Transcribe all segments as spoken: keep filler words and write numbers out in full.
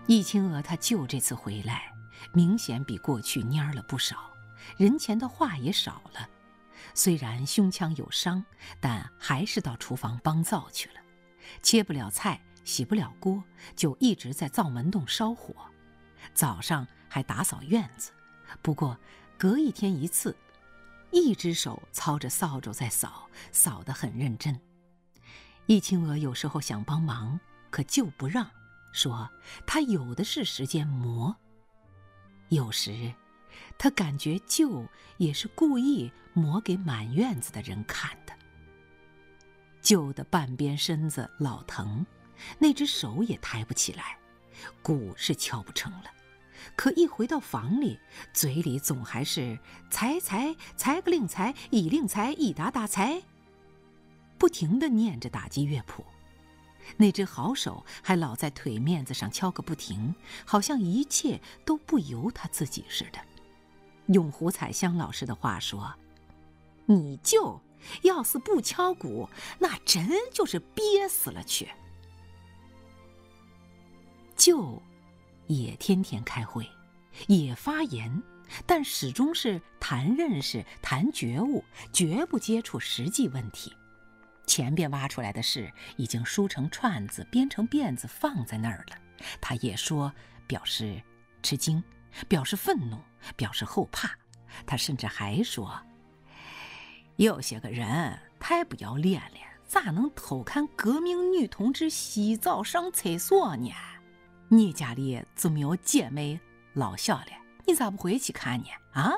易清娥她舅这次回来，明显比过去蔫了不少，人前的话也少了。虽然胸腔有伤，但还是到厨房帮灶去了。切不了菜，洗不了锅，就一直在灶门洞烧火。早上还打扫院子，不过隔一天一次，一只手操着扫帚在扫，扫得很认真。易清娥有时候想帮忙，可舅不让，说他有的是时间磨。有时他感觉舅也是故意磨给满院子的人看的。舅的半边身子老疼，那只手也抬不起来，鼓是敲不成了，可一回到房里，嘴里总还是财财财个令财，一令财，一打打财，不停地念着打击乐谱。那只好手还老在腿面子上敲个不停，好像一切都不由他自己似的。用胡彩香老师的话说，你舅要是不敲鼓，那真就是憋死了去。舅也天天开会，也发言，但始终是谈认识，谈觉悟，绝不接触实际问题。前边挖出来的事已经梳成串子，编成辫子放在那儿了，他也说，表示吃惊，表示愤怒，表示后怕。他甚至还说，有些个人太不要脸了，咋能偷看革命女同志洗澡上厕所呢？你家里怎么有姐妹老小了，你咋不回去看呢？啊？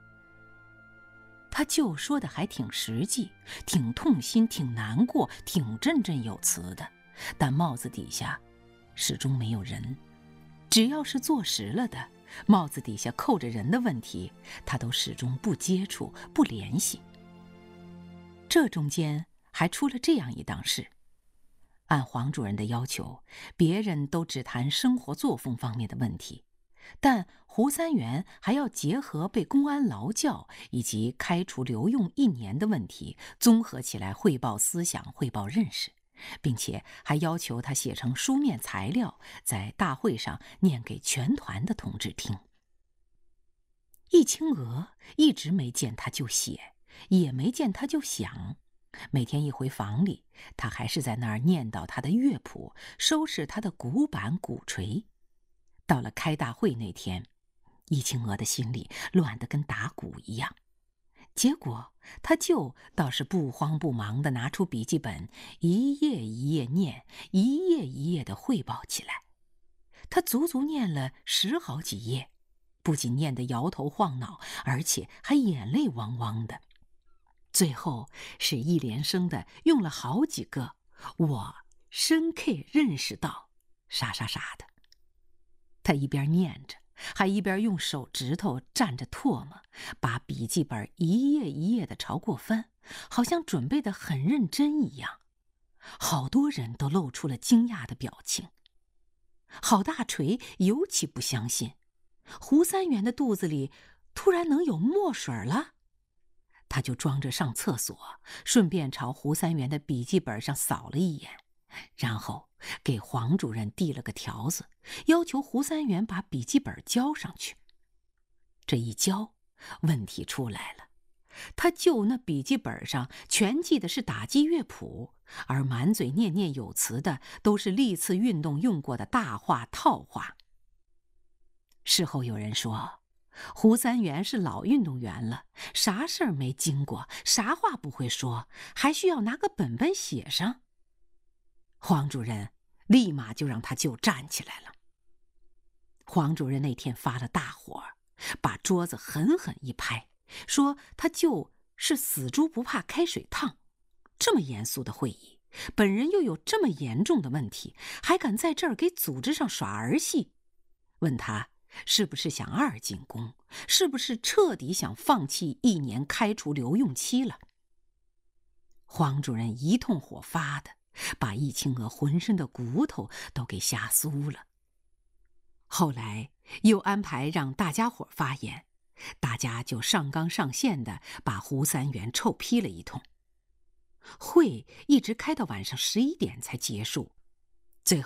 他舅说的还挺实际，挺痛心，挺难过，挺振振有词的，但帽子底下始终没有人。只要是坐实了的，帽子底下扣着人的问题，他都始终不接触，不联系。这中间还出了这样一档事，按黄主任的要求，别人都只谈生活作风方面的问题，但胡三元还要结合被公安劳教以及开除留用一年的问题，综合起来汇报思想，汇报认识，并且还要求他写成书面材料，在大会上念给全团的同志听。易清娥一直没见他就写，也没见他就想。每天一回房里，他还是在那儿念叨他的乐谱，收拾他的鼓板鼓槌。到了开大会那天，易清娥的心里乱得跟打鼓一样。结果他舅倒是不慌不忙地拿出笔记本，一页一页念，一页一页地汇报起来。他足足念了十好几页，不仅念得摇头晃脑，而且还眼泪汪汪的。最后是一连声的用了好几个我深刻认识到啥啥啥的。他一边念着，还一边用手指头蘸着唾沫，把笔记本一页一页的朝过翻，好像准备得很认真一样。好多人都露出了惊讶的表情。郝大锤尤其不相信，胡三元的肚子里突然能有墨水了。他就装着上厕所，顺便朝胡三元的笔记本上扫了一眼，然后给黄主任递了个条子，要求胡三元把笔记本交上去。这一交，问题出来了，他舅那笔记本上全记的是打击乐谱，而满嘴念念有词的都是历次运动用过的大话套话。事后有人说，胡三元是老运动员了，啥事儿没经过，啥话不会说，还需要拿个本本写上。黄主任立马就让他舅站起来了。黄主任那天发了大火，把桌子狠狠一拍，说他舅是死猪不怕开水烫。这么严肃的会议，本人又有这么严重的问题，还敢在这儿给组织上耍儿戏，问他是不是想二进宫，是不是彻底想放弃一年开除留用期了。黄主任一通火发的，把易清娥浑身的骨头都给吓酥了。后来又安排让大家伙发言，大家就上纲上线的把胡三元臭批了一通。会一直开到晚上十一点才结束，最后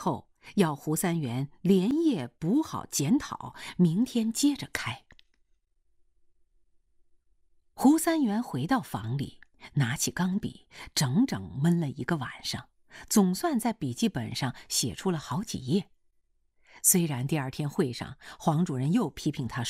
要胡三元连夜补好检讨，明天接着开。胡三元回到房里，拿起钢笔，整整闷了一个晚上，总算在笔记本上写出了好几页。虽然第二天会上，黄主任又批评他